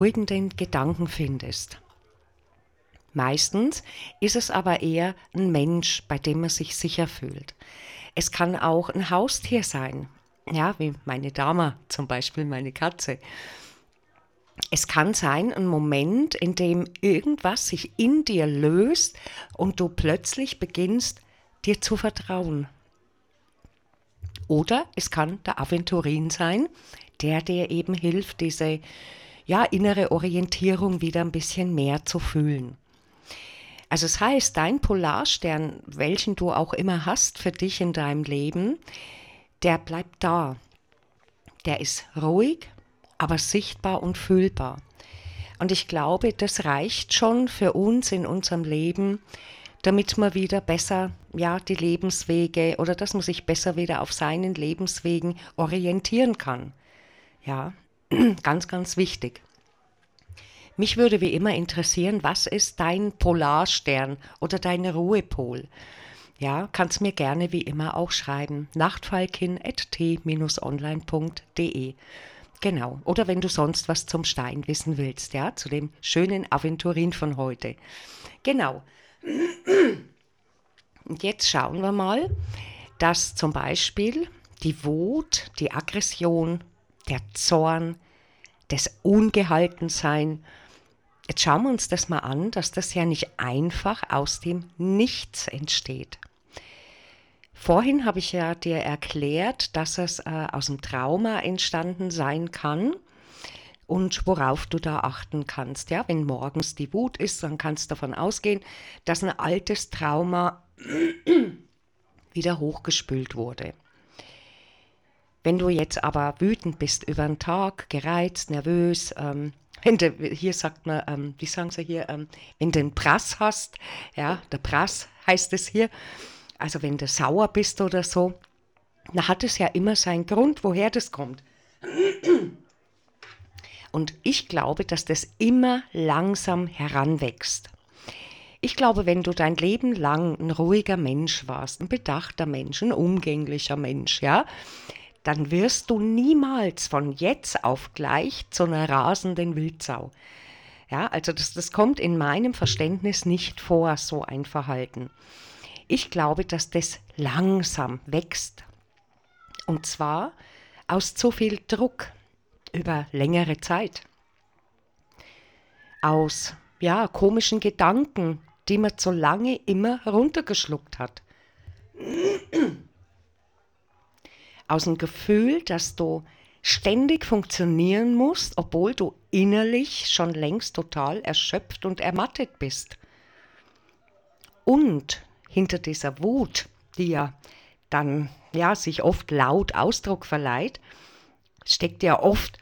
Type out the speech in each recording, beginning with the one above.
beruhigenden Gedanken findest. Meistens ist es aber eher ein Mensch, bei dem man sich sicher fühlt. Es kann auch ein Haustier sein, ja, wie meine Dama zum Beispiel, meine Katze. Es kann sein, ein Moment, in dem irgendwas sich in dir löst und du plötzlich beginnst, dir zu vertrauen. Oder es kann der Aventurin sein, der dir eben hilft, diese innere Orientierung wieder ein bisschen mehr zu fühlen. Also es heißt, dein Polarstern, welchen du auch immer hast für dich in deinem Leben, der bleibt da. Der ist ruhig, aber sichtbar und fühlbar. Und ich glaube, das reicht schon für uns in unserem Leben, damit man wieder besser, die Lebenswege oder dass man sich besser wieder auf seinen Lebenswegen orientieren kann. Ja, ganz, ganz wichtig. Mich würde wie immer interessieren, was ist dein Polarstern oder dein Ruhepol? Ja, kannst mir gerne wie immer auch schreiben. nachtfalkin@t-online.de. Genau. Oder wenn du sonst was zum Stein wissen willst, ja, zu dem schönen Aventurin von heute. Genau. Und jetzt schauen wir mal, dass zum Beispiel die Wut, die Aggression, der Zorn, das Ungehaltensein, jetzt schauen wir uns das mal an, dass das ja nicht einfach aus dem Nichts entsteht. Vorhin habe ich ja dir erklärt, dass es aus dem Trauma entstanden sein kann und worauf du da achten kannst. Ja, wenn morgens die Wut ist, dann kannst du davon ausgehen, dass ein altes Trauma wieder hochgespült wurde. Wenn du jetzt aber wütend bist über den Tag, gereizt, nervös, hier sagt man, wie sagen sie hier, wenn du einen Prass hast, ja, der Prass heißt es hier, also wenn du sauer bist oder so, dann hat es ja immer seinen Grund, woher das kommt. Und ich glaube, dass das immer langsam heranwächst. Ich glaube, wenn du dein Leben lang ein ruhiger Mensch warst, ein bedachter Mensch, ein umgänglicher Mensch, ja, dann wirst du niemals von jetzt auf gleich zu einer rasenden Wildsau. Ja, also das kommt in meinem Verständnis nicht vor, so ein Verhalten. Ich glaube, dass das langsam wächst. Und zwar aus zu viel Druck über längere Zeit. Aus, komischen Gedanken, die man so lange immer runtergeschluckt hat. Aus dem Gefühl, dass du ständig funktionieren musst, obwohl du innerlich schon längst total erschöpft und ermattet bist. Und hinter dieser Wut, die ja dann sich oft laut Ausdruck verleiht, steckt ja oft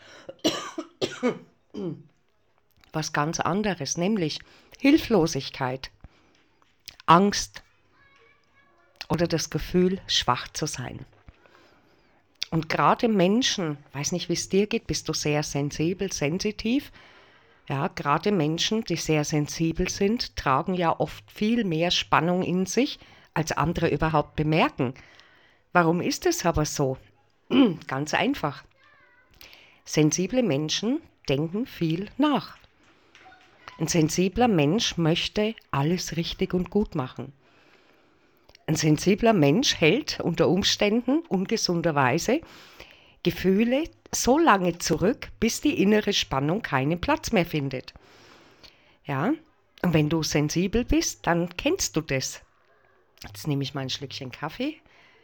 was ganz anderes, nämlich Hilflosigkeit, Angst oder das Gefühl, schwach zu sein. Und gerade Menschen, weiß nicht, wie es dir geht, bist du sehr sensibel, sensitiv? Ja, gerade Menschen, die sehr sensibel sind, tragen ja oft viel mehr Spannung in sich, als andere überhaupt bemerken. Warum ist es aber so? Ganz einfach. Sensible Menschen denken viel nach. Ein sensibler Mensch möchte alles richtig und gut machen. Ein sensibler Mensch hält unter Umständen ungesunderweise Gefühle so lange zurück, bis die innere Spannung keinen Platz mehr findet. Ja, und wenn du sensibel bist, dann kennst du das. Jetzt nehme ich mal ein Schlückchen Kaffee.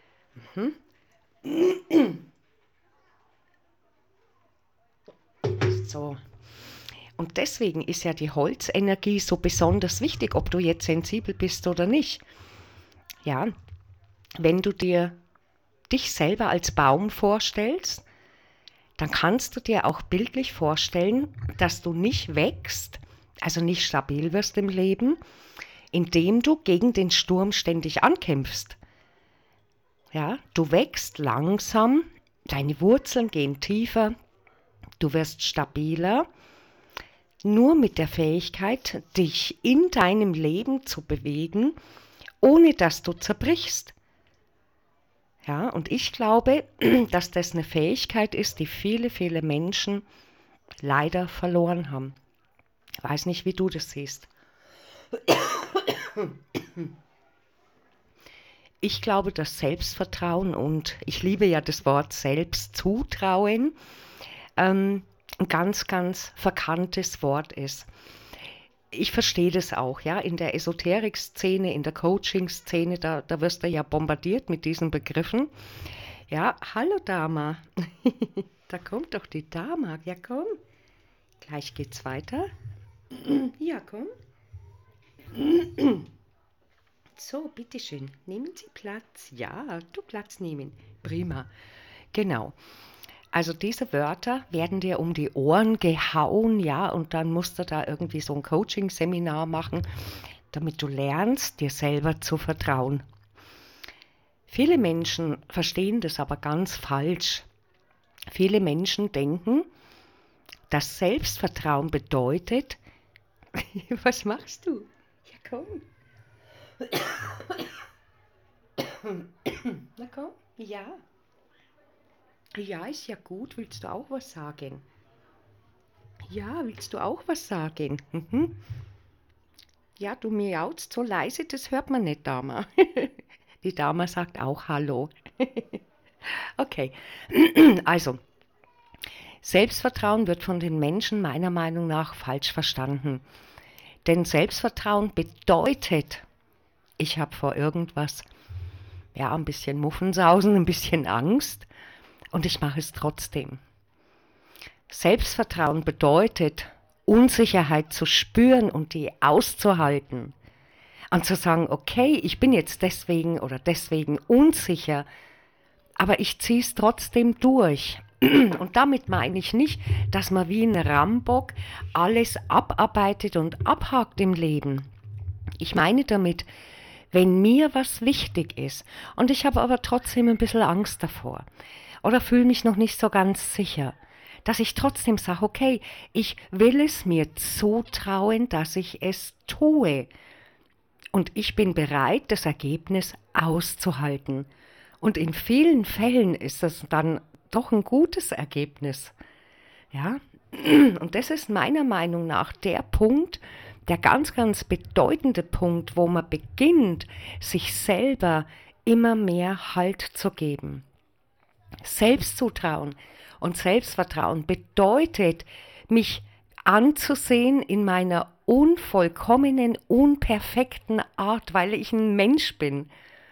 So. Und deswegen ist ja die Holzenergie so besonders wichtig, ob du jetzt sensibel bist oder nicht. Ja, wenn du dir dich selber als Baum vorstellst, dann kannst du dir auch bildlich vorstellen, dass du nicht wächst, also nicht stabil wirst im Leben, indem du gegen den Sturm ständig ankämpfst. Ja, du wächst langsam, deine Wurzeln gehen tiefer, du wirst stabiler, nur mit der Fähigkeit, dich in deinem Leben zu bewegen, ohne dass du zerbrichst. Ja, und ich glaube, dass das eine Fähigkeit ist, die viele, viele Menschen leider verloren haben. Ich weiß nicht, wie du das siehst. Ich glaube, dass Selbstvertrauen und ich liebe ja das Wort Selbstzutrauen ein ganz, ganz verkanntes Wort ist. Ich verstehe das auch, ja, in der Esoterik-Szene, in der Coaching-Szene, da wirst du ja bombardiert mit diesen Begriffen. Ja, hallo Dama, da kommt doch die Dama, ja komm, gleich geht's weiter. Ja, komm. So, bitteschön, nehmen Sie Platz. Ja, du Platz nehmen. Prima. Genau. Also diese Wörter werden dir um die Ohren gehauen, ja, und dann musst du da irgendwie so ein Coaching-Seminar machen, damit du lernst, dir selber zu vertrauen. Viele Menschen verstehen das aber ganz falsch. Viele Menschen denken, dass Selbstvertrauen bedeutet, was machst du? Ja, komm. Na komm, ja. Ja, ist ja gut. Willst du auch was sagen? Ja, willst du auch was sagen? Mhm. Ja, du miaust so leise, das hört man nicht, Dama. Die Dama sagt auch Hallo. Okay, also, Selbstvertrauen wird von den Menschen meiner Meinung nach falsch verstanden. Denn Selbstvertrauen bedeutet, ich habe vor irgendwas, ja, ein bisschen Muffensausen, ein bisschen Angst und ich mache es trotzdem. Selbstvertrauen bedeutet, Unsicherheit zu spüren und die auszuhalten. Und zu sagen, okay, ich bin jetzt deswegen oder deswegen unsicher, aber ich ziehe es trotzdem durch. Und damit meine ich nicht, dass man wie ein Rambock alles abarbeitet und abhakt im Leben. Ich meine damit, wenn mir was wichtig ist und ich habe aber trotzdem ein bisschen Angst davor oder fühle mich noch nicht so ganz sicher, dass ich trotzdem sage, okay, ich will es mir zutrauen, dass ich es tue. Und ich bin bereit, das Ergebnis auszuhalten. Und in vielen Fällen ist das dann doch ein gutes Ergebnis. Ja? Und das ist meiner Meinung nach der Punkt, der ganz, ganz bedeutende Punkt, wo man beginnt, sich selber immer mehr Halt zu geben. Selbstzutrauen und Selbstvertrauen bedeutet, mich anzusehen in meiner unvollkommenen, unperfekten Art, weil ich ein Mensch bin.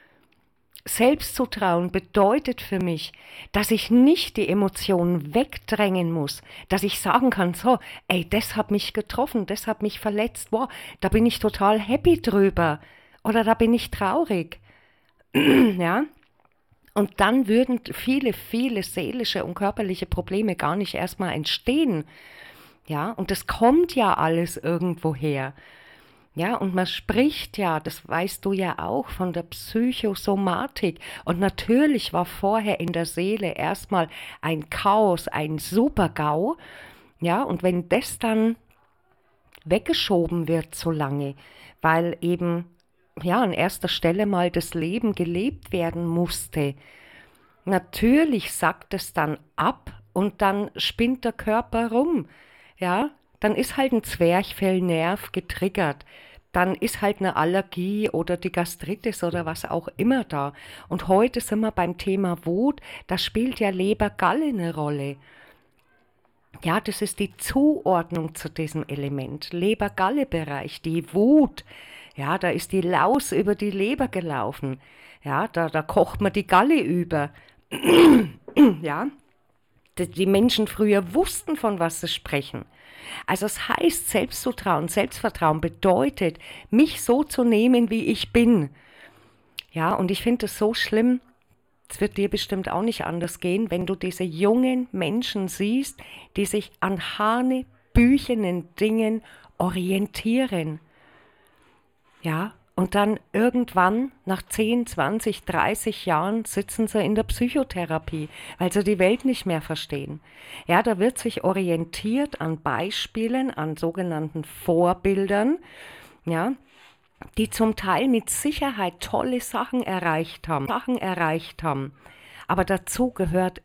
Selbstzutrauen bedeutet für mich, dass ich nicht die Emotionen wegdrängen muss, dass ich sagen kann, so, ey, das hat mich getroffen, das hat mich verletzt, wow, da bin ich total happy drüber oder da bin ich traurig. Ja? Und dann würden viele, viele seelische und körperliche Probleme gar nicht erstmal entstehen. Ja, und das kommt ja alles irgendwo her. Ja, und man spricht ja, das weißt du ja auch, von der Psychosomatik. Und natürlich war vorher in der Seele erstmal ein Chaos, ein Super-GAU. Ja, und wenn das dann weggeschoben wird so lange, weil eben ja an erster Stelle mal das Leben gelebt werden musste, natürlich sackt es dann ab und dann spinnt der Körper rum. Ja, dann ist halt ein Zwerchfellnerv getriggert. Dann ist halt eine Allergie oder die Gastritis oder was auch immer da. Und heute sind wir beim Thema Wut, da spielt ja Leber-Galle eine Rolle. Ja, das ist die Zuordnung zu diesem Element. Leber-Galle-Bereich, die Wut. Ja, da ist die Laus über die Leber gelaufen. Ja, da kocht man die Galle über. Ja, die Menschen früher wussten, von was sie sprechen. Also es heißt, Selbstvertrauen bedeutet, mich so zu nehmen, wie ich bin. Ja, und ich finde es so schlimm, es wird dir bestimmt auch nicht anders gehen, wenn du diese jungen Menschen siehst, die sich an hanebüchenen Dingen orientieren. Ja, und dann irgendwann nach 10, 20, 30 Jahren sitzen sie in der Psychotherapie, weil sie die Welt nicht mehr verstehen. Ja, da wird sich orientiert an Beispielen, an sogenannten Vorbildern, ja, die zum Teil mit Sicherheit tolle Sachen erreicht haben. Aber dazu gehört